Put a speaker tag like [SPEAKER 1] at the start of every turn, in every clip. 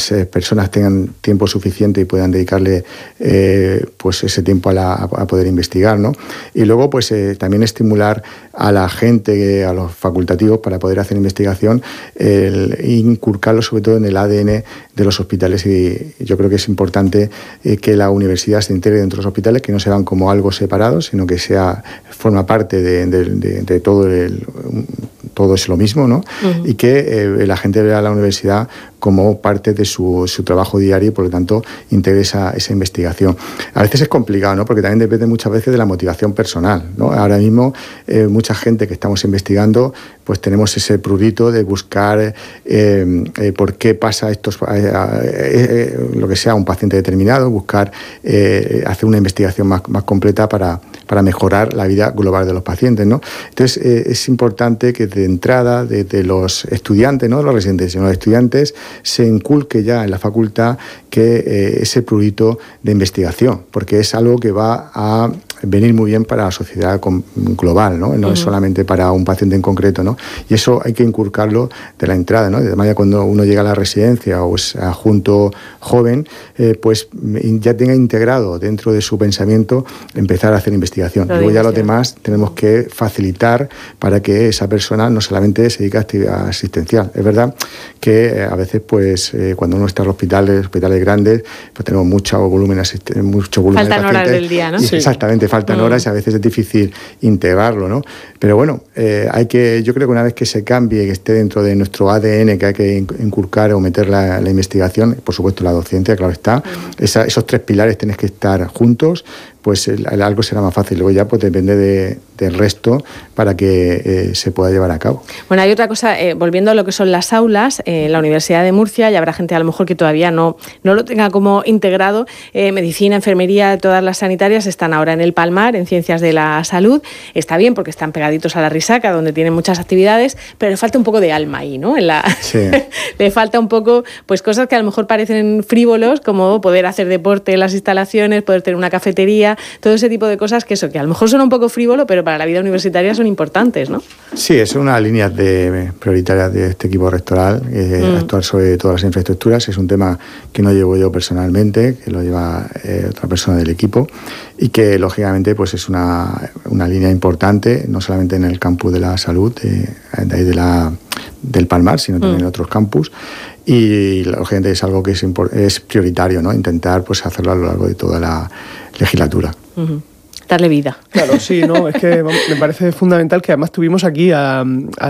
[SPEAKER 1] las personas tengan tiempo suficiente y puedan dedicarle pues ese tiempo a poder investigar, ¿no? Y luego pues también estimular a la gente, a los facultativos para poder hacer investigación, inculcarlo sobre todo en el ADN de los hospitales, y yo creo que es importante que la universidad se integre dentro de los hospitales, que no se vean como algo separado, sino que forma parte de todo es lo mismo, ¿no? Uh-huh. Y que la gente vea a la universidad como parte de su trabajo diario y, por lo tanto, integre esa investigación. A veces es complicado, ¿no? Porque también depende muchas veces de la motivación personal, ¿no? Ahora mismo, mucha gente que estamos investigando, pues tenemos ese prurito de buscar por qué pasa esto, lo que sea, un paciente determinado, buscar hacer una investigación más completa para mejorar la vida global de los pacientes, ¿no? Entonces, es importante que de entrada, de los estudiantes, no de los residentes, sino de los estudiantes, se inculque ya en la facultad que ese prurito de investigación, porque es algo que va a venir muy bien para la sociedad global, ¿no? No es solamente para un paciente en concreto, ¿no? Y eso hay que inculcarlo de la entrada, ¿no? De manera que cuando uno llega a la residencia o es adjunto joven, pues ya tenga integrado dentro de su pensamiento empezar a hacer investigación. Luego ya los demás tenemos que facilitar para que esa persona no solamente se dedique a actividad asistencial. Es verdad que a veces, pues, cuando uno está en hospitales grandes, pues tenemos mucho volumen de pacientes.
[SPEAKER 2] Faltan horas del día, ¿no?
[SPEAKER 1] Sí. Exactamente, faltan horas y a veces es difícil integrarlo, ¿no? Pero bueno, yo creo que una vez que se cambie, que esté dentro de nuestro ADN, que hay que inculcar o meter la investigación, por supuesto la docencia, claro está, esos tres pilares tienen que estar juntos, pues algo será más fácil. Luego ya pues depende del resto para que se pueda llevar a cabo.
[SPEAKER 2] Bueno, hay otra cosa, volviendo a lo que son las aulas, en la Universidad de Murcia, y habrá gente a lo mejor que todavía no lo tenga como integrado. Medicina, enfermería, todas las sanitarias están ahora en el Palmar, en Ciencias de la Salud. Está bien porque están pegaditos a la Risaca, donde tienen muchas actividades, pero le falta un poco de alma ahí, ¿no?
[SPEAKER 1] Sí.
[SPEAKER 2] Le falta un poco, pues cosas que a lo mejor parecen frívolos, como poder hacer deporte en las instalaciones, poder tener una cafetería, todo ese tipo de cosas que a lo mejor son un poco frívolo, pero para la vida universitaria son importantes, ¿no?
[SPEAKER 1] Sí, es una de las líneas prioritarias de este equipo rectoral, actuar sobre todas las infraestructuras. Es un tema que no llevo yo personalmente, que lo lleva otra persona del equipo, y que lógicamente pues es una línea importante, no solamente en el campus de la salud, del Palmar, sino también en otros campus. Y lógicamente es algo que es prioritario, ¿no? Intentar pues hacerlo a lo largo de toda la legislatura.
[SPEAKER 2] Darle vida.
[SPEAKER 3] Claro, sí, no, es que me parece fundamental que además tuvimos aquí a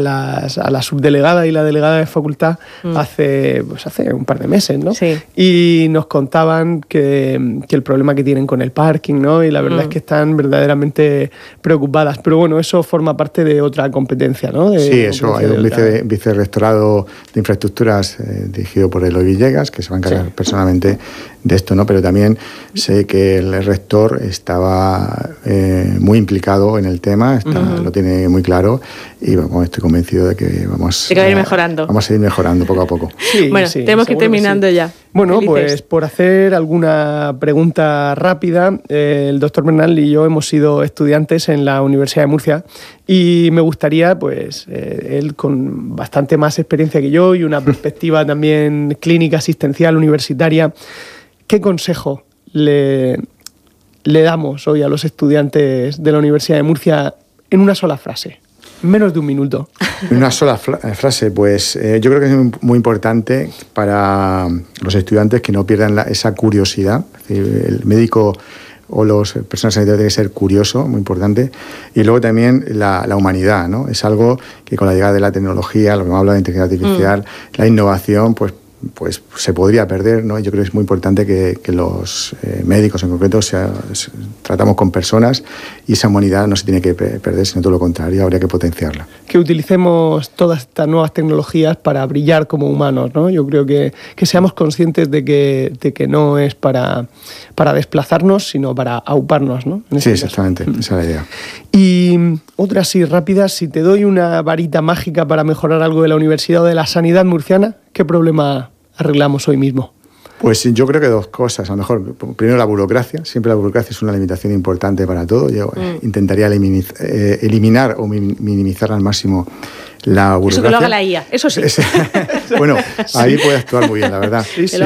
[SPEAKER 3] la subdelegada y la delegada de facultad hace un par de meses, ¿no?
[SPEAKER 2] Sí.
[SPEAKER 3] Y nos contaban que el problema que tienen con el parking, ¿no? Y la verdad es que están verdaderamente preocupadas. Pero bueno, eso forma parte de otra competencia, ¿no?
[SPEAKER 1] Sí, eso, hay un vicerrectorado de infraestructuras dirigido por Eloy Villegas, que se va a encargar personalmente de esto, ¿no? Pero también sé que el rector estaba muy implicado en el tema, lo tiene muy claro, y bueno, estoy convencido de que vamos
[SPEAKER 2] a ir mejorando.
[SPEAKER 1] Vamos a ir mejorando poco a poco.
[SPEAKER 3] Sí,
[SPEAKER 2] bueno, tenemos que ir terminando ya.
[SPEAKER 3] Bueno, pues por hacer alguna pregunta rápida, el doctor Bernal y yo hemos sido estudiantes en la Universidad de Murcia, y me gustaría, pues, él con bastante más experiencia que yo y una perspectiva también clínica, asistencial, universitaria, ¿qué consejo le damos hoy a los estudiantes de la Universidad de Murcia en una sola frase? Menos de un minuto.
[SPEAKER 1] En una sola frase, pues yo creo que es muy importante para los estudiantes que no pierdan esa curiosidad. Es decir, el médico o las personas sanitarias tienen que ser curioso, muy importante. Y luego también la humanidad, ¿no? Es algo que con la llegada de la tecnología, lo que hemos hablado de inteligencia artificial, la innovación, pues se podría perder, ¿no? Yo creo que es muy importante que los médicos en concreto tratamos con personas, y esa humanidad no se tiene que perder, sino todo lo contrario, habría que potenciarla.
[SPEAKER 3] Que utilicemos todas estas nuevas tecnologías para brillar como humanos, ¿no? Yo creo que seamos conscientes de que no es para desplazarnos, sino para auparnos, ¿no?
[SPEAKER 1] Sí, exactamente, esa es la idea.
[SPEAKER 3] Y otra así rápida, si te doy una varita mágica para mejorar algo de la universidad o de la sanidad murciana, ¿qué problema arreglamos hoy mismo?
[SPEAKER 1] Pues yo creo que dos cosas. A lo mejor, primero, la burocracia. Siempre la burocracia es una limitación importante para todo. Yo intentaría eliminar o minimizar al máximo la burocracia.
[SPEAKER 2] Eso que lo haga la IA, eso sí.
[SPEAKER 1] Bueno, ahí puede actuar muy bien, la verdad.
[SPEAKER 3] Sí.